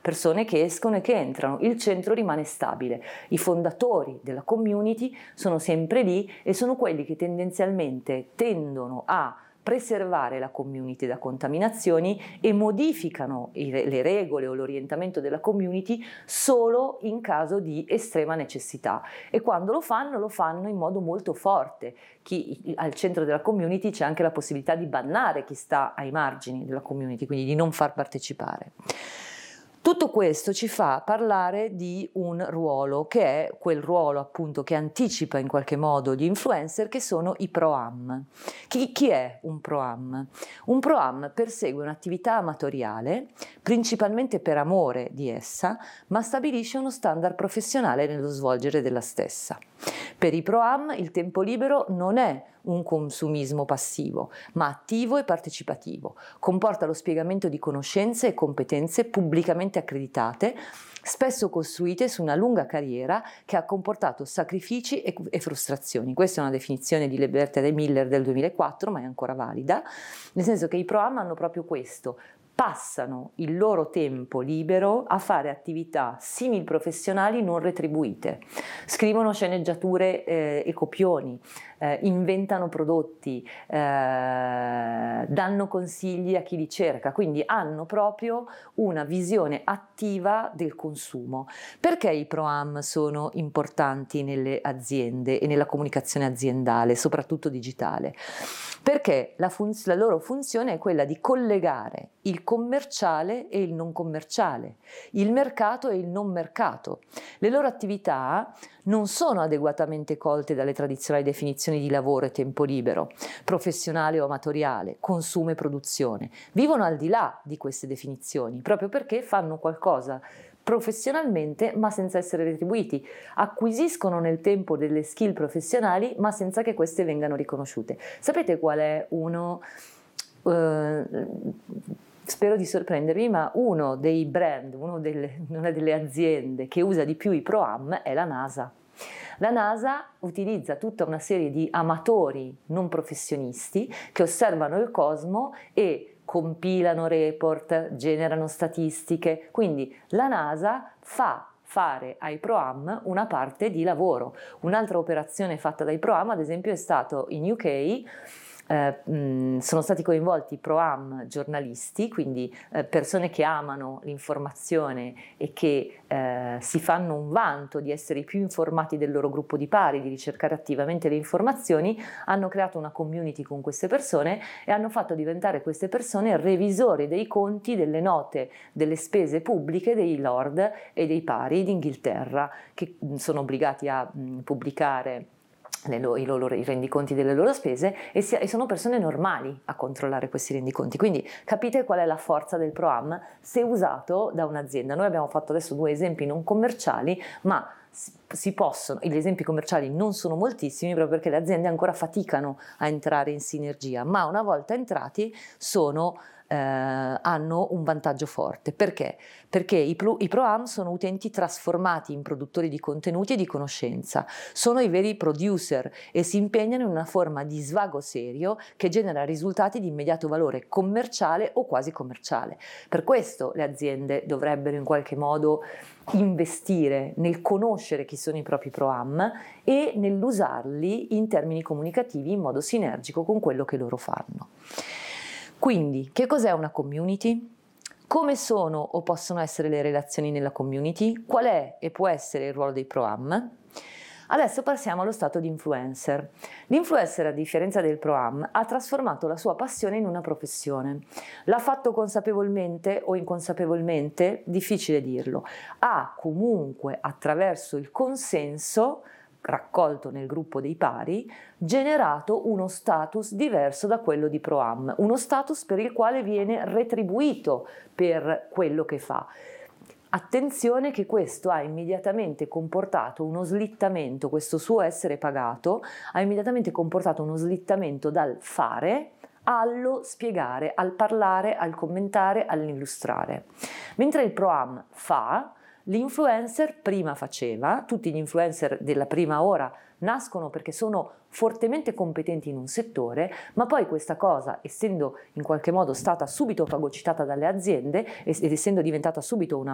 persone che escono e che entrano, il centro rimane stabile, i fondatori della community sono sempre lì e sono quelli che tendenzialmente tendono a preservare la community da contaminazioni e modificano le regole o l'orientamento della community solo in caso di estrema necessità, e quando lo fanno in modo molto forte. Al centro della community c'è anche la possibilità di bannare chi sta ai margini della community, quindi di non far partecipare. Tutto questo ci fa parlare di un ruolo che è quel ruolo appunto che anticipa in qualche modo gli influencer, che sono i pro-am. Chi è un pro-am? Un pro-am persegue un'attività amatoriale, principalmente per amore di essa, ma stabilisce uno standard professionale nello svolgere della stessa. Per i pro-am il tempo libero non è un consumismo passivo, ma attivo e partecipativo. Comporta lo spiegamento di conoscenze e competenze pubblicamente accreditate, spesso costruite su una lunga carriera che ha comportato sacrifici e frustrazioni. Questa è una definizione di Leberta e Miller del 2004, ma è ancora valida, nel senso che i pro-am hanno proprio questo: passano il loro tempo libero a fare attività simil professionali non retribuite, scrivono sceneggiature e copioni, inventano prodotti, danno consigli a chi li cerca, quindi hanno proprio una visione attiva del consumo. Perché i pro-am sono importanti nelle aziende e nella comunicazione aziendale, soprattutto digitale? Perché la loro funzione è quella di collegare il commerciale e il non commerciale, il mercato e il non mercato. Le loro attività non sono adeguatamente colte dalle tradizionali definizioni di lavoro e tempo libero, professionale o amatoriale, consumo e produzione. Vivono al di là di queste definizioni, proprio perché fanno qualcosa professionalmente ma senza essere retribuiti, acquisiscono nel tempo delle skill professionali ma senza che queste vengano riconosciute. Sapete qual è spero di sorprendervi, ma uno dei brand, una delle aziende che usa di più i pro-am è la NASA. La NASA utilizza tutta una serie di amatori non professionisti che osservano il cosmo e compilano report, generano statistiche, quindi la NASA fa fare ai pro-am una parte di lavoro. Un'altra operazione fatta dai pro-am, ad esempio, è stato in UK. Sono stati coinvolti pro-am giornalisti, quindi persone che amano l'informazione e che si fanno un vanto di essere i più informati del loro gruppo di pari, di ricercare attivamente le informazioni. Hanno creato una community con queste persone e hanno fatto diventare queste persone revisori dei conti, delle note, delle spese pubbliche dei lord e dei pari d'Inghilterra, che sono obbligati a pubblicare i rendiconti delle loro spese e sono persone normali a controllare questi rendiconti. Quindi capite qual è la forza del pro-am se usato da un'azienda. Noi abbiamo fatto adesso 2 esempi non commerciali, ma gli esempi commerciali non sono moltissimi proprio perché le aziende ancora faticano a entrare in sinergia, ma una volta entrati hanno un vantaggio forte. Perché? Perché i pro-am sono utenti trasformati in produttori di contenuti e di conoscenza, sono i veri producer e si impegnano in una forma di svago serio che genera risultati di immediato valore commerciale o quasi commerciale. Per questo le aziende dovrebbero in qualche modo investire nel conoscere chi sono i propri pro-am e nell'usarli in termini comunicativi in modo sinergico con quello che loro fanno. Quindi, che cos'è una community? Come sono o possono essere le relazioni nella community? Qual è e può essere il ruolo dei pro-am? Adesso passiamo allo stato di influencer. L'influencer, a differenza del pro-am, ha trasformato la sua passione in una professione. L'ha fatto consapevolmente o inconsapevolmente? Difficile dirlo. Ha comunque, attraverso il consenso raccolto nel gruppo dei pari, generato uno status diverso da quello di pro-am, uno status per il quale viene retribuito per quello che fa. Attenzione che questo ha immediatamente comportato uno slittamento, questo suo essere pagato ha immediatamente comportato uno slittamento dal fare allo spiegare, al parlare, al commentare, all'illustrare. Mentre il pro-am fa, l'influencer prima faceva, tutti gli influencer della prima ora nascono perché sono fortemente competenti in un settore, ma poi questa cosa, essendo in qualche modo stata subito fagocitata dalle aziende ed essendo diventata subito una